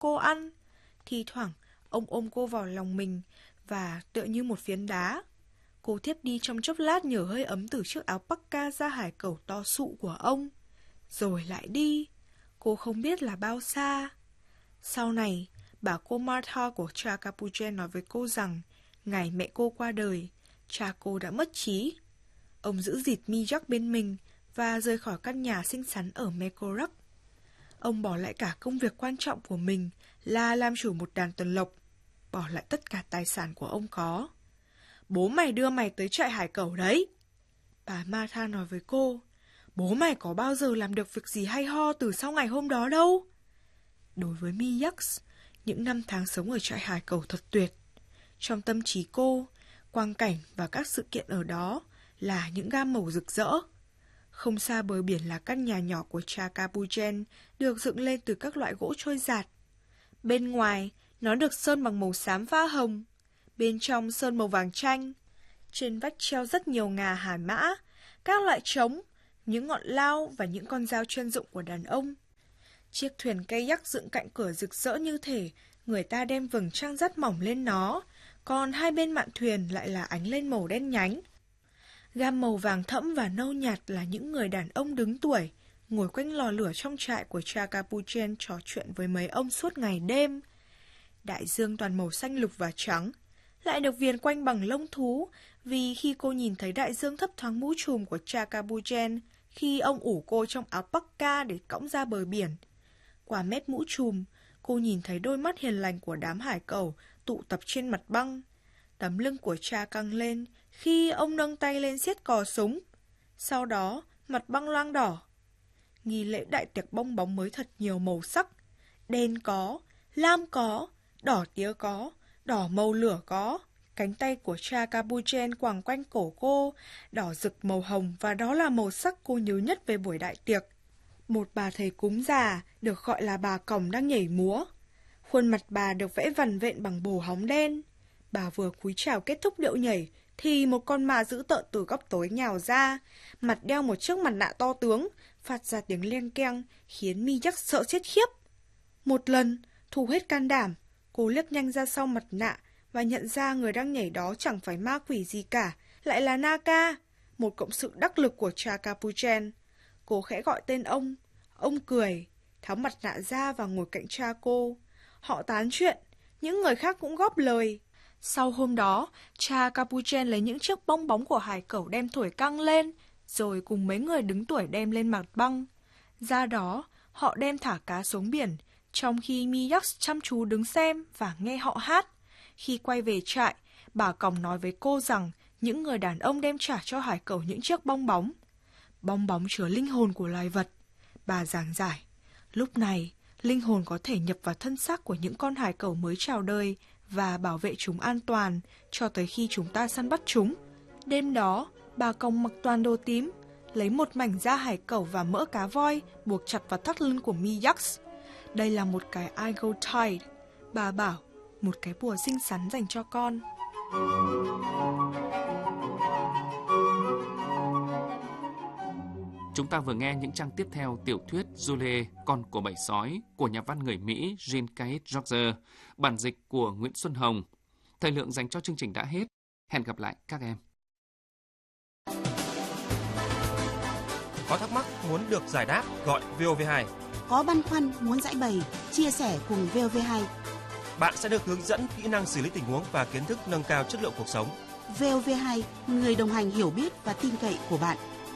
cô ăn. Thi thoảng, ông ôm cô vào lòng mình và tựa như một phiến đá. Cô thiếp đi trong chốc lát nhờ hơi ấm từ chiếc áo parka da hải cẩu to sụ của ông. Rồi lại đi, cô không biết là bao xa. Sau này, bà cô Martha của cha Capuchin nói với cô rằng ngày mẹ cô qua đời, cha cô đã mất trí. Ông giữ dịt Mijak bên mình và rời khỏi căn nhà xinh xắn ở Mekorak. Ông bỏ lại cả công việc quan trọng của mình là làm chủ một đàn tuần lộc, bỏ lại tất cả tài sản của ông có. Bố mày đưa mày tới trại hải cẩu đấy. Bà Martha nói với cô, bố mày có bao giờ làm được việc gì hay ho từ sau ngày hôm đó đâu. Đối với Mijak, những năm tháng sống ở trại hải cẩu thật tuyệt. Trong tâm trí cô, quang cảnh và các sự kiện ở đó là những gam màu rực rỡ. Không xa bờ biển là căn nhà nhỏ của cha Capuchin được dựng lên từ các loại gỗ trôi giạt. Bên ngoài, nó được sơn bằng màu xám pha hồng. Bên trong sơn màu vàng chanh. Trên vách treo rất nhiều ngà hải mã, các loại trống, những ngọn lao và những con dao chuyên dụng của đàn ông. Chiếc thuyền kayak dựng cạnh cửa rực rỡ như thể người ta đem vầng trăng rất mỏng lên nó, còn hai bên mạn thuyền lại là ánh lên màu đen nhánh. Gam màu vàng thẫm và nâu nhạt là những người đàn ông đứng tuổi, ngồi quanh lò lửa trong trại của cha Capuchin trò chuyện với mấy ông suốt ngày đêm. Đại dương toàn màu xanh lục và trắng, lại được viền quanh bằng lông thú, vì khi cô nhìn thấy đại dương thấp thoáng mũ trùm của cha Capuchin, khi ông ủ cô trong áo parka để cõng ra bờ biển. Qua mép mũ trùm, cô nhìn thấy đôi mắt hiền lành của đám hải cẩu tụ tập trên mặt băng. Tấm lưng của cha căng lên khi ông nâng tay lên siết cò súng. Sau đó, mặt băng loang đỏ. Nghi lễ đại tiệc bong bóng mới thật nhiều màu sắc. Đen có, lam có, đỏ tía có, đỏ màu lửa có. Cánh tay của cha Capuchin quàng quanh cổ cô, đỏ rực màu hồng, và đó là màu sắc cô nhớ nhất về buổi đại tiệc. Một bà thầy cúng già, được gọi là bà Còng, đang nhảy múa. Khuôn mặt bà được vẽ vằn vện bằng bồ hóng đen. Bà vừa cúi chào kết thúc điệu nhảy, thì một con ma dữ tợn từ góc tối nhào ra, mặt đeo một chiếc mặt nạ to tướng, phát ra tiếng leng keng, khiến Mijak sợ chết khiếp. Một lần, thu hết can đảm, cô liếc nhanh ra sau mặt nạ và nhận ra người đang nhảy đó chẳng phải ma quỷ gì cả, lại là Naka, một cộng sự đắc lực của cha Capuchin. Cô khẽ gọi tên ông cười, tháo mặt nạ ra và ngồi cạnh cha cô. Họ tán chuyện, những người khác cũng góp lời. Sau hôm đó, cha Capuchin lấy những chiếc bong bóng của hải cẩu đem thổi căng lên, rồi cùng mấy người đứng tuổi đem lên mặt băng. Ra đó, họ đem thả cá xuống biển, trong khi Mijak chăm chú đứng xem và nghe họ hát. Khi quay về trại, bà Còng nói với cô rằng những người đàn ông đem trả cho hải cẩu những chiếc bong bóng. Bong bóng chứa linh hồn của loài vật. Bà giảng giải, lúc này, linh hồn có thể nhập vào thân xác của những con hải cẩu mới chào đời và bảo vệ chúng an toàn cho tới khi chúng ta săn bắt chúng. Đêm đó, bà Còng mặc toàn đồ tím, lấy một mảnh da hải cẩu và mỡ cá voi buộc chặt vào thắt lưng của Mijak. Đây là một cái Igo Tide, bà bảo, một cái bùa xinh xắn dành cho con. Chúng ta vừa nghe những trang tiếp theo tiểu thuyết Julie, con của bầy sói của nhà văn người Mỹ Jean Kate George, bản dịch của Nguyễn Xuân Hồng. Thời lượng dành cho chương trình đã hết. Hẹn gặp lại các em. Có thắc mắc muốn được giải đáp gọi VOV2. Có băn khoăn muốn giải bày, chia sẻ cùng VOV2. Bạn sẽ được hướng dẫn kỹ năng xử lý tình huống và kiến thức nâng cao chất lượng cuộc sống. VOV2, người đồng hành hiểu biết và tin cậy của bạn.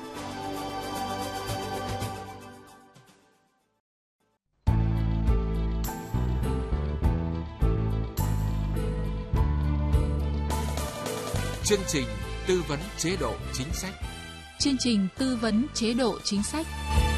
Chương trình tư vấn chế độ chính sách. Chương trình tư vấn chế độ chính sách.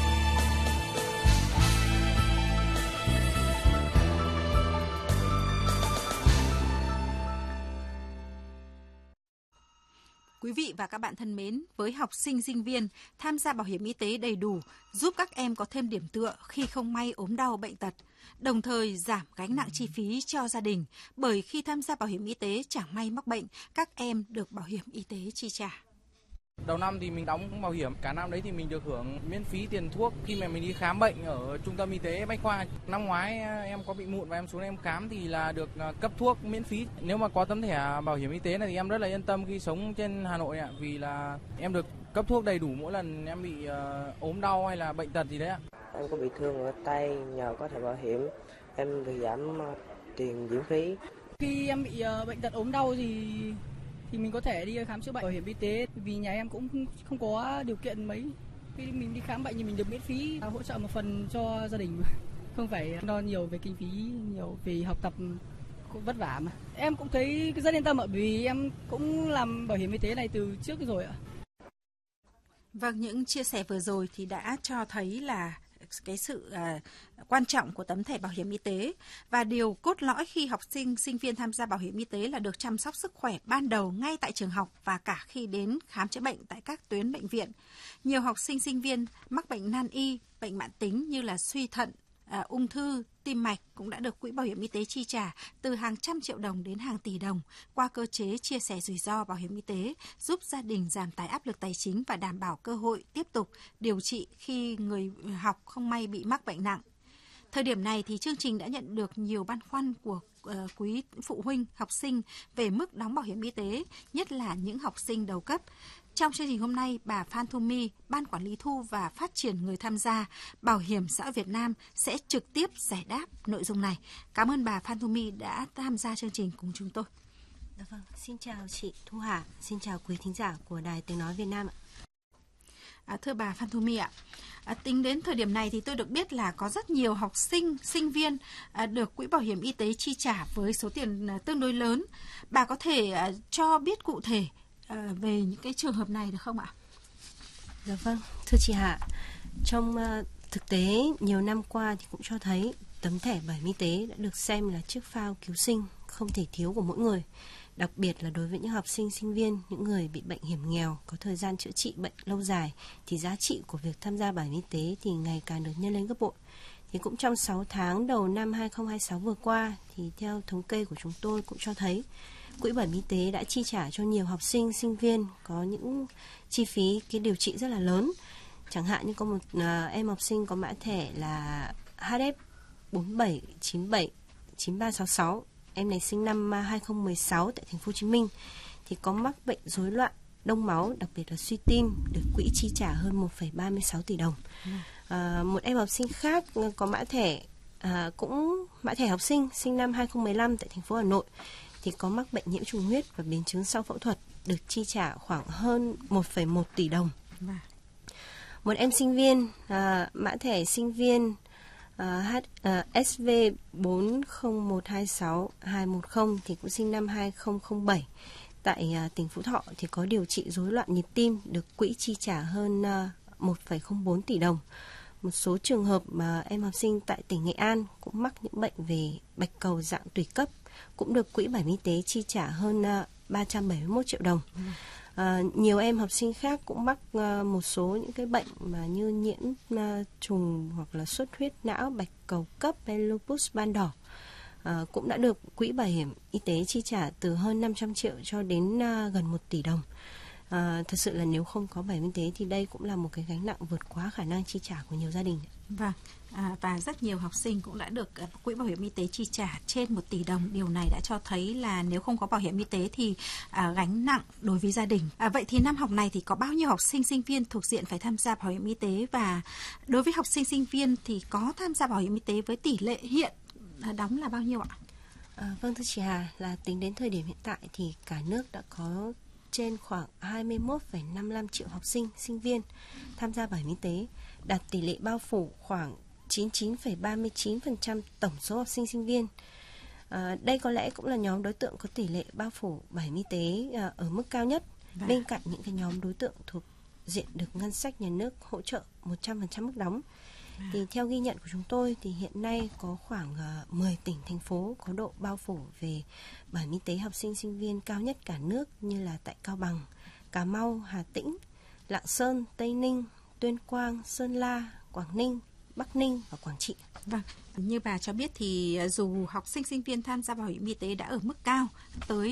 Quý vị và các bạn thân mến, với học sinh, sinh viên, tham gia bảo hiểm y tế đầy đủ giúp các em có thêm điểm tựa khi không may ốm đau bệnh tật, đồng thời giảm gánh nặng chi phí cho gia đình, bởi khi tham gia bảo hiểm y tế chẳng may mắc bệnh, các em được bảo hiểm y tế chi trả. Đầu năm thì mình đóng bảo hiểm, cả năm đấy thì mình được hưởng miễn phí tiền thuốc khi mà mình đi khám bệnh ở trung tâm y tế Bách Khoa. Năm ngoái em có bị mụn và em xuống em khám thì là được cấp thuốc miễn phí. Nếu mà có tấm thẻ bảo hiểm y tế này thì em rất là yên tâm khi sống trên Hà Nội ạ, vì là em được cấp thuốc đầy đủ mỗi lần em bị ốm đau hay là bệnh tật gì đấy ạ. Em có bị thương ở tay, nhờ có thẻ bảo hiểm em được giảm tiền viện phí. Khi em bị bệnh tật ốm đau thì mình có thể đi khám chữa bệnh bảo hiểm y tế, vì nhà em cũng không có điều kiện mấy. Khi mình đi khám bệnh thì mình được miễn phí, hỗ trợ một phần cho gia đình, không phải lo nhiều về kinh phí, nhiều về học tập cũng vất vả mà. Em cũng thấy rất yên tâm ạ, vì em cũng làm bảo hiểm y tế này từ trước rồi ạ. Vâng, những chia sẻ vừa rồi thì đã cho thấy là cái sự quan trọng của tấm thẻ bảo hiểm y tế, và điều cốt lõi khi học sinh, sinh viên tham gia bảo hiểm y tế là được chăm sóc sức khỏe ban đầu ngay tại trường học và cả khi đến khám chữa bệnh tại các tuyến bệnh viện. Nhiều học sinh, sinh viên mắc bệnh nan y, bệnh mãn tính như là suy thận, ung thư, tim mạch cũng đã được Quỹ Bảo hiểm Y tế chi trả từ hàng trăm triệu đồng đến hàng tỷ đồng qua cơ chế chia sẻ rủi ro bảo hiểm y tế, giúp gia đình giảm tải áp lực tài chính và đảm bảo cơ hội tiếp tục điều trị khi người học không may bị mắc bệnh nặng. Thời điểm này thì chương trình đã nhận được nhiều băn khoăn của quý phụ huynh, học sinh về mức đóng bảo hiểm y tế, nhất là những học sinh đầu cấp. Trong chương trình hôm nay, bà Phan Thu My, Ban Quản lý Thu và Phát triển người tham gia Bảo hiểm xã hội Việt Nam sẽ trực tiếp giải đáp nội dung này. Cảm ơn bà Phan Thu My đã tham gia chương trình cùng chúng tôi. Vâng, xin chào chị Thu Hà, xin chào quý thính giả của Đài Tiếng Nói Việt Nam ạ. Thưa bà Phan Thu My ạ, tính đến thời điểm này thì tôi được biết là có rất nhiều học sinh, sinh viên được Quỹ Bảo hiểm Y tế chi trả với số tiền tương đối lớn. Bà có thể cho biết cụ thể về những cái trường hợp này được không ạ? Dạ vâng, thưa chị Hạ, trong thực tế nhiều năm qua thì cũng cho thấy tấm thẻ bảo hiểm y tế đã được xem là chiếc phao cứu sinh không thể thiếu của mỗi người. Đặc biệt là đối với những học sinh, sinh viên, những người bị bệnh hiểm nghèo, có thời gian chữa trị bệnh lâu dài, thì giá trị của việc tham gia bảo hiểm y tế thì ngày càng được nhân lên gấp bội. Thì cũng trong 6 tháng đầu năm 2026 vừa qua, thì theo thống kê của chúng tôi cũng cho thấy Quỹ Bảo hiểm Y tế đã chi trả cho nhiều học sinh, sinh viên có những chi phí cái điều trị rất là lớn. Chẳng hạn như có một em học sinh có mã thẻ là HF 47979366. Em này sinh năm 2016 tại thành phố Hồ Chí Minh thì có mắc bệnh rối loạn đông máu, đặc biệt là suy tim, được quỹ chi trả hơn 1,36 tỷ đồng. Một em học sinh khác có mã thẻ cũng mã thẻ học sinh sinh năm 2015 tại thành phố Hà Nội thì có mắc bệnh nhiễm trùng huyết và biến chứng sau phẫu thuật, được chi trả khoảng hơn 1,1 tỷ đồng. Một em sinh viên mã thẻ sinh viên SV 40126210 thì cũng sinh năm 2007 tại tỉnh Phú Thọ thì có điều trị rối loạn nhịp tim, được quỹ chi trả hơn 1,04 tỷ đồng. Một số trường hợp mà em học sinh tại tỉnh Nghệ An cũng mắc những bệnh về bạch cầu dạng tủy cấp, cũng được Quỹ Bảo hiểm Y tế chi trả hơn 371 triệu đồng. Nhiều em học sinh khác cũng mắc một số những cái bệnh mà như nhiễm trùng hoặc là xuất huyết não, bạch cầu cấp hay lupus ban đỏ, cũng đã được Quỹ Bảo hiểm Y tế chi trả từ hơn 500 triệu cho đến gần 1 tỷ đồng. Thật sự là nếu không có bảo hiểm y tế thì đây cũng là một cái gánh nặng vượt quá khả năng chi trả của nhiều gia đình. Vâng, và rất nhiều học sinh cũng đã được Quỹ Bảo hiểm Y tế chi trả trên 1 tỷ đồng. Điều này đã cho thấy là nếu không có bảo hiểm y tế thì gánh nặng đối với gia đình. Vậy thì năm học này thì có bao nhiêu học sinh, sinh viên thuộc diện phải tham gia bảo hiểm y tế, và đối với học sinh, sinh viên thì có tham gia bảo hiểm y tế với tỷ lệ hiện đóng là bao nhiêu ạ? Vâng thưa chị Hà, là tính đến thời điểm hiện tại thì cả nước đã có trên khoảng 21,55 triệu học sinh, sinh viên tham gia bảo hiểm y tế, đạt tỷ lệ bao phủ khoảng 99,39% tổng số học sinh, sinh viên. Đây có lẽ cũng là nhóm đối tượng có tỷ lệ bao phủ bảo hiểm y tế ở mức cao nhất, bên cạnh những cái nhóm đối tượng thuộc diện được ngân sách nhà nước hỗ trợ 100% mức đóng. Thì theo ghi nhận của chúng tôi thì hiện nay có khoảng 10 tỉnh, thành phố có độ bao phủ về bảo hiểm y tế học sinh, sinh viên cao nhất cả nước, như là tại Cao Bằng, Cà Mau, Hà Tĩnh, Lạng Sơn, Tây Ninh, Tuyên Quang, Sơn La, Quảng Ninh, Bắc Ninh và Quảng Trị. Vâng, như bà cho biết thì dù học sinh sinh viên tham gia bảo hiểm y tế đã ở mức cao tới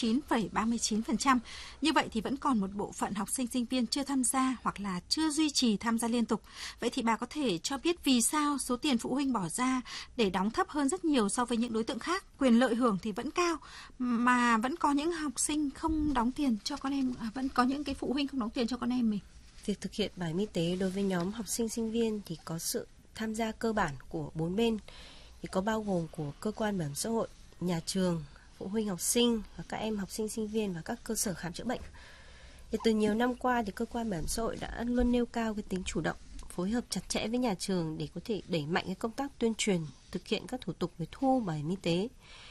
99,39%, như vậy thì vẫn còn một bộ phận học sinh sinh viên chưa tham gia hoặc là chưa duy trì tham gia liên tục. Vậy thì bà có thể cho biết vì sao số tiền phụ huynh bỏ ra để đóng thấp hơn rất nhiều so với những đối tượng khác, quyền lợi hưởng thì vẫn cao mà vẫn có những học sinh không đóng tiền cho con em, vẫn có những cái phụ huynh không đóng tiền cho con em mình. Việc thực hiện bảo hiểm y tế đối với nhóm học sinh sinh viên thì có sự tham gia cơ bản của 4 bên, thì có bao gồm của cơ quan bảo hiểm xã hội, nhà trường, phụ huynh học sinh và các em học sinh sinh viên và các cơ sở khám chữa bệnh. Thì từ nhiều năm qua thì cơ quan bảo hiểm xã hội đã luôn nêu cao cái tính chủ động, phối hợp chặt chẽ với nhà trường để có thể đẩy mạnh cái công tác tuyên truyền, thực hiện các thủ tục về thu bảo hiểm y tế,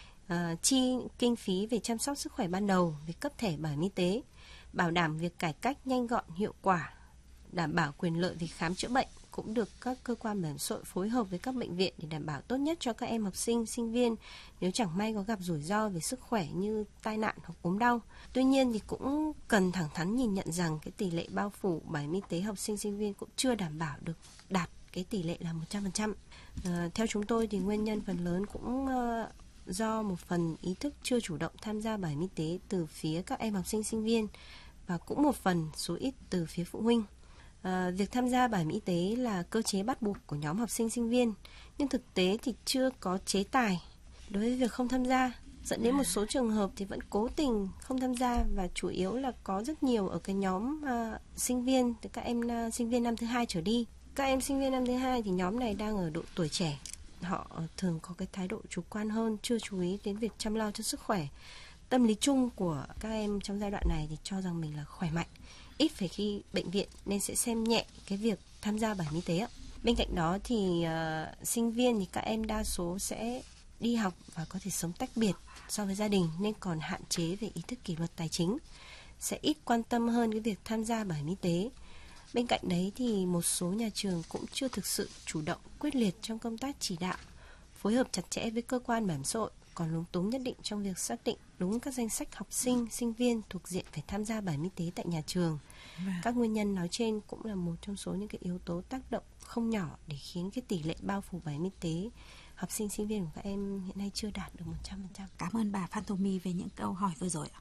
chi kinh phí về chăm sóc sức khỏe ban đầu, về cấp thẻ bảo hiểm y tế, bảo đảm việc cải cách nhanh gọn hiệu quả, đảm bảo quyền lợi về khám chữa bệnh cũng được các cơ quan bảo hiểm xã hội phối hợp với các bệnh viện để đảm bảo tốt nhất cho các em học sinh, sinh viên nếu chẳng may có gặp rủi ro về sức khỏe như tai nạn hoặc ốm đau. Tuy nhiên thì cũng cần thẳng thắn nhìn nhận rằng cái tỷ lệ bao phủ bảo hiểm y tế học sinh, sinh viên cũng chưa đảm bảo được đạt cái tỷ lệ là 100%. Theo chúng tôi thì nguyên nhân phần lớn cũng do một phần ý thức chưa chủ động tham gia bảo hiểm y tế từ phía các em học sinh, sinh viên và cũng một phần số ít từ phía phụ huynh. Việc tham gia bảo hiểm y tế là cơ chế bắt buộc của nhóm học sinh sinh viên, nhưng thực tế thì chưa có chế tài đối với việc không tham gia, dẫn đến một số trường hợp thì vẫn cố tình không tham gia, và chủ yếu là có rất nhiều ở cái nhóm sinh viên, từ các em sinh viên năm thứ 2 trở đi. Các em sinh viên năm thứ 2 thì nhóm này đang ở độ tuổi trẻ, họ thường có cái thái độ chủ quan hơn, chưa chú ý đến việc chăm lo cho sức khỏe. Tâm lý chung của các em trong giai đoạn này thì cho rằng mình là khỏe mạnh, ít phải khi bệnh viện, nên sẽ xem nhẹ cái việc tham gia bảo hiểm y tế. Bên cạnh đó thì sinh viên thì các em đa số sẽ đi học và có thể sống tách biệt so với gia đình, nên còn hạn chế về ý thức kỷ luật tài chính, sẽ ít quan tâm hơn cái việc tham gia bảo hiểm y tế. Bên cạnh đấy thì một số nhà trường cũng chưa thực sự chủ động, quyết liệt trong công tác chỉ đạo, phối hợp chặt chẽ với cơ quan bảo hiểm xã hội, còn lúng túng nhất định trong việc xác định đúng các danh sách học sinh, sinh viên thuộc diện phải tham gia bảo hiểm y tế tại nhà trường. Các nguyên nhân nói trên cũng là một trong số những cái yếu tố tác động không nhỏ để khiến cái tỷ lệ bao phủ bảo hiểm y tế học sinh, sinh viên của các em hiện nay chưa đạt được 100%. Cảm ơn bà Phan Thu My về những câu hỏi vừa rồi.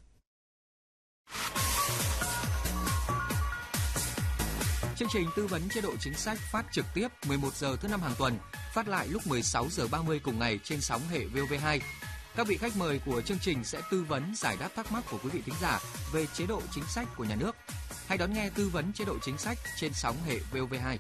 Chương trình tư vấn chế độ chính sách phát trực tiếp 11 giờ thứ 5 hàng tuần, phát lại lúc 16 giờ 30 cùng ngày trên sóng hệ VOV2. Các vị khách mời của chương trình sẽ tư vấn giải đáp thắc mắc của quý vị thính giả về chế độ chính sách của nhà nước. Hãy đón nghe tư vấn chế độ chính sách trên sóng hệ VOV2.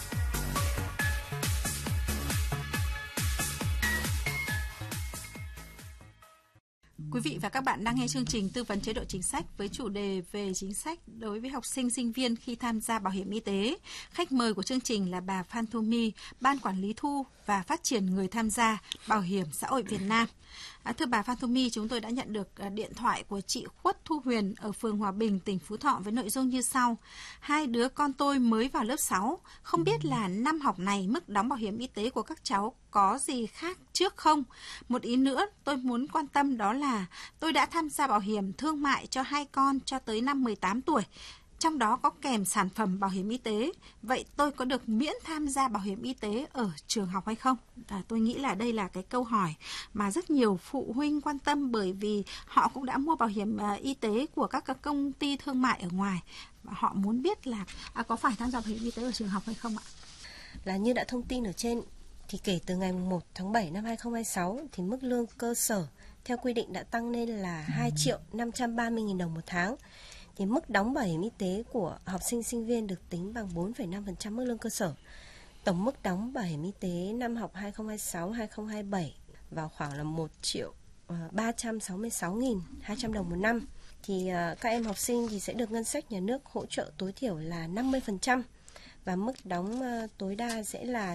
Quý vị và các bạn đang nghe chương trình tư vấn chế độ chính sách với chủ đề về chính sách đối với học sinh, sinh viên khi tham gia bảo hiểm y tế. Khách mời của chương trình là bà Phan Thu My, Ban Quản lý Thu và Phát triển người tham gia Bảo hiểm xã hội Việt Nam. Thưa bà Phan Thu My, chúng tôi đã nhận được điện thoại của chị Khuất Thu Huyền ở phường Hòa Bình, tỉnh Phú Thọ với nội dung như sau. 2 đứa con tôi mới vào lớp 6, không biết là năm học này mức đóng bảo hiểm y tế của các cháu có gì khác trước không? Một ý nữa tôi muốn quan tâm đó là tôi đã tham gia bảo hiểm thương mại cho 2 con cho tới năm 18 tuổi. Trong đó có kèm sản phẩm bảo hiểm y tế. Vậy tôi có được miễn tham gia bảo hiểm y tế ở trường học hay không? Tôi nghĩ là đây là cái câu hỏi mà rất nhiều phụ huynh quan tâm, bởi vì họ cũng đã mua bảo hiểm y tế của các công ty thương mại ở ngoài. Và họ muốn biết là có phải tham gia bảo hiểm y tế ở trường học hay không ạ? Là như đã thông tin ở trên, thì kể từ ngày 1 tháng 7 năm 2026 thì mức lương cơ sở theo quy định đã tăng lên là 2.530.000 đồng một tháng. Thì mức đóng bảo hiểm y tế của học sinh, sinh viên được tính bằng 4,5% mức lương cơ sở. Tổng mức đóng bảo hiểm y tế năm học 2026-2027 vào khoảng là 1.366.200 đồng một năm. Thì các em học sinh thì sẽ được ngân sách nhà nước hỗ trợ tối thiểu là 50%, và mức đóng tối đa sẽ là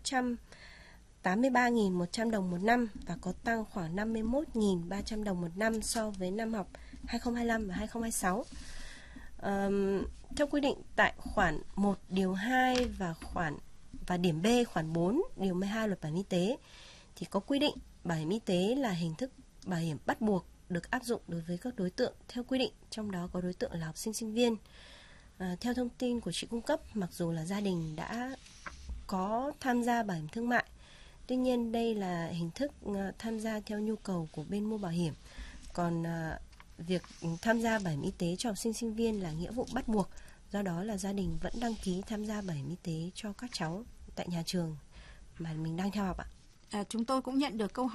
683.100 đồng một năm, và có tăng khoảng 51.300 đồng một năm so với năm học 2025 và 2026. Theo quy định tại khoản 1 điều 2 và điểm B khoản 4 điều 12 Luật Bảo hiểm y tế thì có quy định bảo hiểm y tế là hình thức bảo hiểm bắt buộc được áp dụng đối với các đối tượng theo quy định, trong đó có đối tượng là học sinh, sinh viên. Theo thông tin của chị cung cấp, mặc dù là gia đình đã có tham gia bảo hiểm thương mại. Tuy nhiên đây là hình thức tham gia theo nhu cầu của bên mua bảo hiểm. Còn việc tham gia bảo hiểm y tế cho học sinh sinh viên là nghĩa vụ bắt buộc. Do đó là gia đình vẫn đăng ký tham gia bảo hiểm y tế cho các cháu tại nhà trường mà mình đang theo học ạ. Chúng tôi cũng nhận được câu